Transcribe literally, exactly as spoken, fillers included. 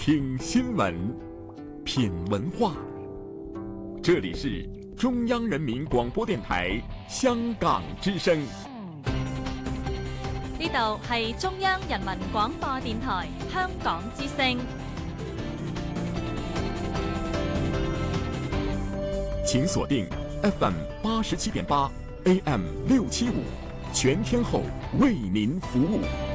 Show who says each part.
Speaker 1: 听新闻，品文化。这里是中央人民广播電台香港之聲。
Speaker 2: 呢度係中央人民廣播電台香港之聲。
Speaker 1: 請鎖定 F M 八十七點八 A M 六七五，全天候為您服務。